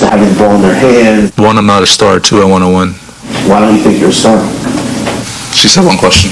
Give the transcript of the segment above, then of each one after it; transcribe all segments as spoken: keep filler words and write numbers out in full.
to having the ball in their hands. One, I'm not a star. Two, I want to win. Why don't you think you're a star? She said one question.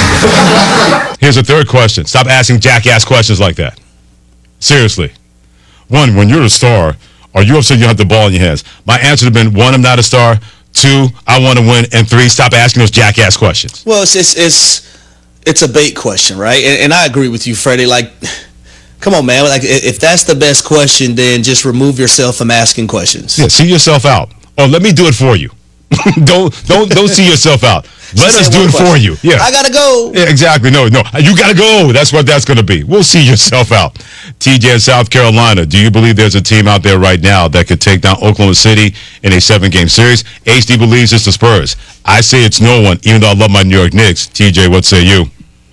Here's a third question. Stop asking jackass questions like that. Seriously. One, when you're a star, are you upset you have the ball in your hands? My answer would have been, one, I'm not a star. Two, I want to win. And three, stop asking those jackass questions. Well, it's it's it's, it's a bait question, right? And, and I agree with you, Freddie. Like, come on, man. Like, if that's the best question, then just remove yourself from asking questions. Yeah, see yourself out. Or let me do it for you. don't don't don't see yourself out. Let us do it question. for you. Yeah, I gotta go. Yeah, exactly. No, no, you gotta go. That's what that's gonna be. We'll see yourself out. T J in South Carolina. Do you believe there's a team out there right now that could take down Oklahoma City in a seven-game series? H D believes it's the Spurs. I say it's no one, even though I love my New York Knicks. T J, what say you?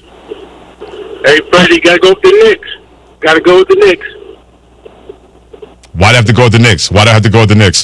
Hey, Freddie, you gotta go with the Knicks. Gotta go with the Knicks. Why'd I have to go with the Knicks? Why'd I have to go with the Knicks?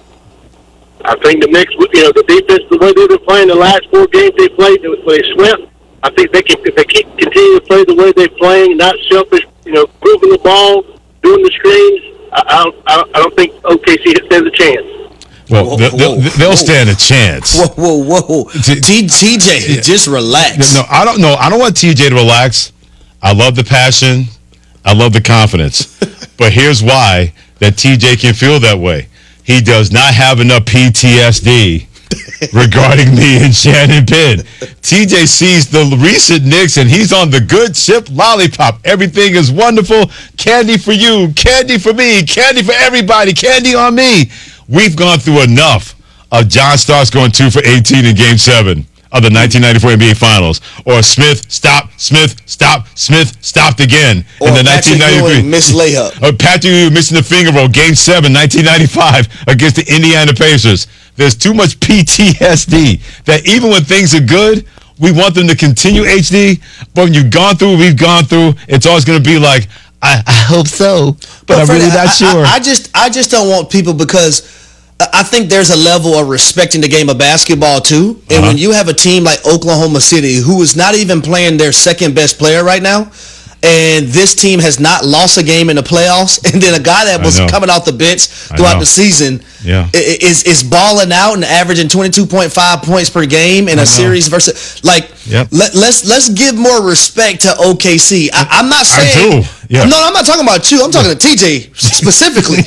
I think the Knicks, you know, the defense, the way they've been playing the last four games they played, they, they swept. I think they can, if they keep continue to play the way they're playing, not selfish, you know, moving the ball, doing the screens. I, I don't, I don't, I don't think O K C stands a chance. Well, whoa, they'll, whoa, they'll, they'll whoa. stand a chance. Whoa, whoa, whoa! T- T J, yeah. Just relax. No, I don't know. I don't want T J to relax. I love the passion. I love the confidence. But here's why that T J can feel that way. He does not have enough P T S D regarding me and Shannon Penn. T J sees the recent Knicks, and he's on the good chip lollipop. Everything is wonderful. Candy for you, candy for me, candy for everybody, candy on me. We've gone through enough of John Starks going two for eighteen in Game seven of the nineteen ninety-four N B A Finals. Or Smith, stop, Smith, stop, Smith, stopped again or in the Patrick nineteen ninety-three. Ewing missed layup. Or Patrick Ewing missing the finger roll, Game seven, nineteen ninety-five against the Indiana Pacers. There's too much P T S D that even when things are good, we want them to continue H D. But when you've gone through what we've gone through, it's always going to be like, I, I hope so, but, but I'm Freddie, really not I, sure. I, I just I just don't want people, because I think there's a level of respecting the game of basketball too. And uh-huh. when you have a team like Oklahoma City, who is not even playing their second best player right now, and this team has not lost a game in the playoffs, and then a guy that was coming off the bench throughout the season yeah. is is balling out and averaging twenty-two point five points per game in a series versus like yep. let, let's let's give more respect to O K C. I, I'm not saying I do. Yeah. no, I'm not talking about you. I'm talking to T J specifically.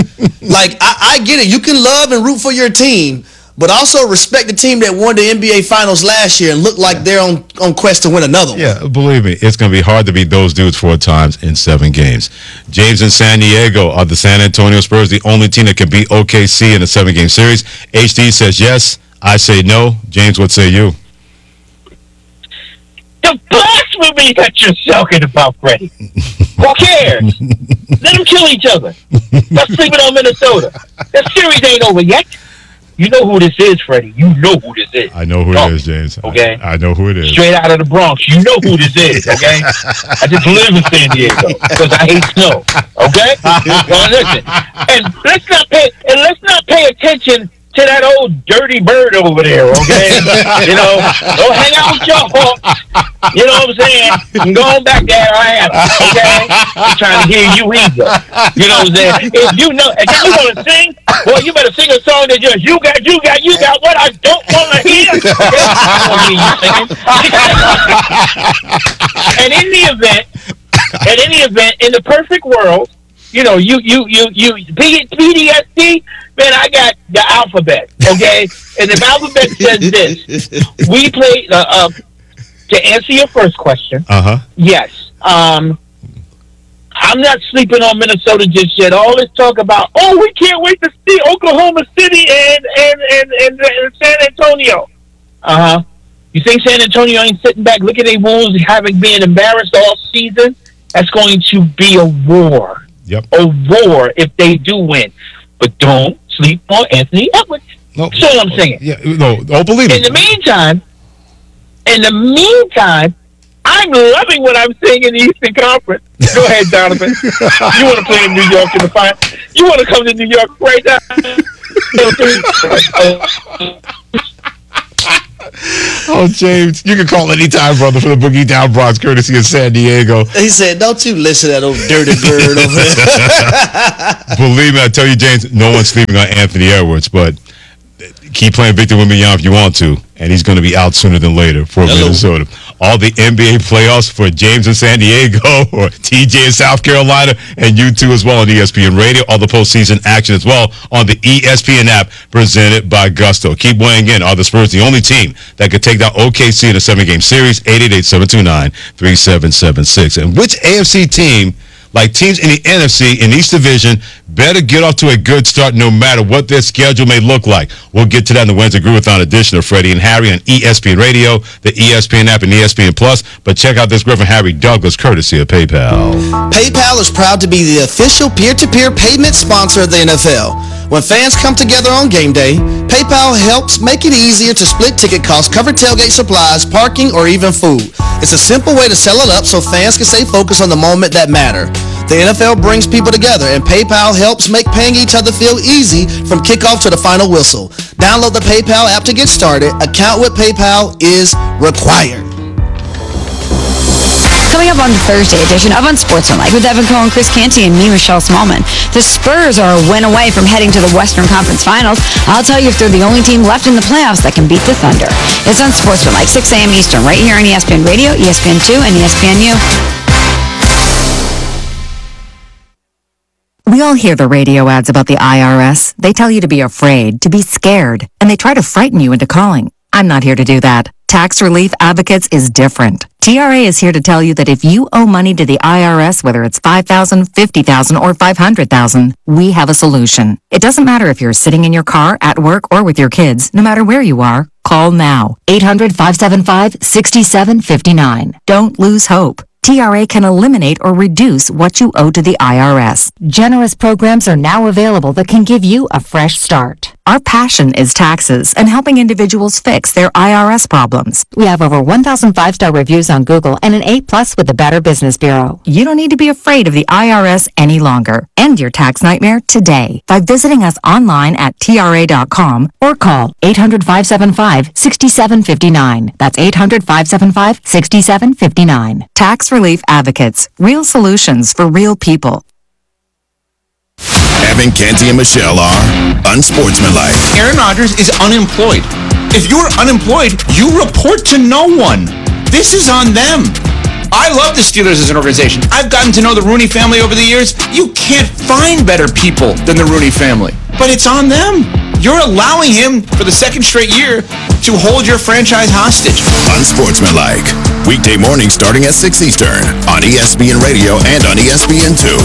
Like I, I get it. You can love and root for your team, but also respect the team that won the N B A Finals last year and look like they're on, on quest to win another one. Yeah, believe me, it's going to be hard to beat those dudes four times in seven games. James in San Diego, are the San Antonio Spurs the only team that can beat O K C in a seven-game series? H D says yes. I say no. James, what say you? The blasphemy that you're talking about, Freddie. Who cares? Let them kill each other. Let's sleep it on Minnesota. That series ain't over yet. You know who this is, Freddie. You know who this is. I know who oh, it is, James. Okay? I, I know who it is. Straight out of the Bronx. You know who this is, okay? I just live in San Diego because I hate snow, okay? Well, listen. And let's not pay, and let's not pay attention to that old dirty bird over there, okay? You know, go hang out with your hawks. You know what I'm saying? I'm going back there, I am, okay? I'm trying to hear you either. You know what I'm saying? If you know, if you want to sing, well, you better sing a song that just, you got, you got, you got what I don't want to hear. Okay? I don't hear you singing. And in the event, in any event, in the perfect world, you know, you, you, you, you, P D S D, man, I got the alphabet, okay? And the alphabet says this. We play, uh, uh, to answer your first question, uh-huh. yes. Um, I'm not sleeping on Minnesota just yet. All this talk about, oh, we can't wait to see Oklahoma City and, and, and, and, and San Antonio. Uh-huh. You think San Antonio ain't sitting back, looking at their wounds, having been embarrassed all season? That's going to be a war. Yep. A war if they do win. But don't sleep on Anthony Edwards. No, That's all I'm saying. Yeah, no, don't believe in it. the meantime, in the meantime, I'm loving what I'm seeing in the Eastern Conference. Go ahead, Donovan. You want to play in New York in the final? You want to come to New York right now? Oh, James, you can call anytime, brother, for the Boogie Down Bronx, courtesy of San Diego. He said, don't you listen to that old dirty bird over there. Believe me, I tell you, James, no one's sleeping on Anthony Edwards, but keep playing Victor Wembanyama if you want to, and he's going to be out sooner than later for Hello. Minnesota. All the N B A playoffs for James in San Diego, or T J in South Carolina, and you too as well on E S P N Radio. All the postseason action as well on the E S P N app presented by Gusto. Keep weighing in. Are the Spurs the only team that could take down O K C in a seven-game series? eight eight eight, seven two nine, three seven seven six. And which A F C team, like teams in the N F C in each division, better get off to a good start no matter what their schedule may look like? We'll get to that in the Wednesday Groovathon edition of Freddie and Harry on E S P N Radio, the E S P N app, and E S P N Plus. But check out this Griffin Harry Douglas, courtesy of PayPal. PayPal is proud to be the official peer-to-peer payment sponsor of the N F L. When fans come together on game day, PayPal helps make it easier to split ticket costs, cover tailgate supplies, parking, or even food. It's a simple way to sell it up so fans can stay focused on the moment that matter. The N F L brings people together, and PayPal helps make paying each other feel easy from kickoff to the final whistle. Download the PayPal app to get started. Account with PayPal is required. Coming up on the Thursday edition of Unsportsmanlike with Evan Cohen, Chris Canty, and me, Michelle Smallman. The Spurs are a win away from heading to the Western Conference Finals. I'll tell you if they're the only team left in the playoffs that can beat the Thunder. It's Unsportsmanlike, six a.m. Eastern, right here on E S P N Radio, E S P N two, and E S P N U. We all hear the radio ads about the I R S. They tell you to be afraid, to be scared, and they try to frighten you into calling. I'm not here to do that. Tax Relief Advocates is different. T R A is here to tell you that if you owe money to the I R S, whether it's five thousand dollars, fifty thousand dollars, or five hundred thousand dollars, we have a solution. It doesn't matter if you're sitting in your car, at work, or with your kids. No matter where you are, call now. eight hundred, five seven five, six seven five nine. Don't lose hope. T R A can eliminate or reduce what you owe to the I R S. Generous programs are now available that can give you a fresh start. Our passion is taxes and helping individuals fix their I R S problems. We have over one thousand five-star reviews on Google and an A plus with the Better Business Bureau. You don't need to be afraid of the I R S any longer. End your tax nightmare today by visiting us online at T R A dot com or call eight hundred, five seven five, six seven five nine. That's eight hundred, five seven five, six seven five nine. Tax Relief Advocates. Real solutions for real people. Evan, Canty, and Michelle are unsportsmanlike. Aaron Rodgers is unemployed. If you're unemployed, you report to no one. This is on them. I love the Steelers as an organization. I've gotten to know the Rooney family over the years. You can't find better people than the Rooney family. But it's on them. You're allowing him, for the second straight year, to hold your franchise hostage. Unsportsmanlike. Weekday mornings starting at six Eastern on E S P N Radio and on E S P N two.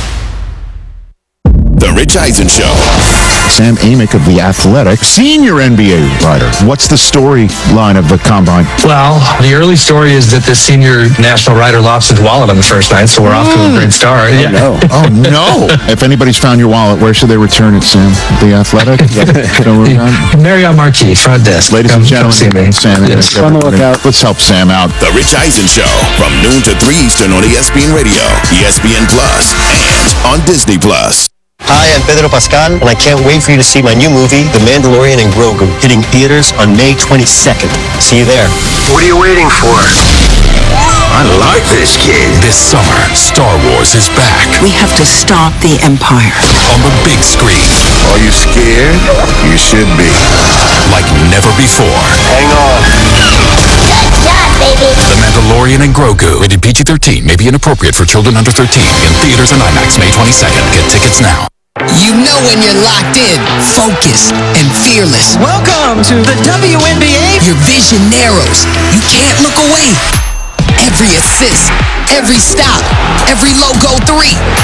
The Rich Eisen Show. Sam Amick of The Athletic, senior N B A writer. What's the storyline of the Combine? Well, the early story is that the senior national writer lost his wallet on the first night, so we're off to a great start. Oh, no. Oh, no. If anybody's found your wallet, where should they return it, Sam? The Athletic? Marriott Marquis, front desk. Ladies come, and gentlemen, come see me. Sam, yes. on the lookout. Let's help Sam out. The Rich Eisen Show from noon to three Eastern on E S P N Radio, E S P N Plus, and on Disney Plus. Hi, I'm Pedro Pascal, and I can't wait for you to see my new movie, The Mandalorian and Grogu, hitting theaters on May twenty-second. See you there. What are you waiting for? I like this kid. This summer, Star Wars is back. We have to stop the Empire. On the big screen. Are you scared? You should be. Like never before. Hang on. Good job, baby. The Mandalorian and Grogu, rated P G thirteen, may be inappropriate for children under thirteen. In theaters and IMAX May twenty-second. Get tickets now. You know when you're locked in, focused, and fearless. Welcome to the W N B A. Your vision narrows. You can't look away. Every assist, every stop, every logo three.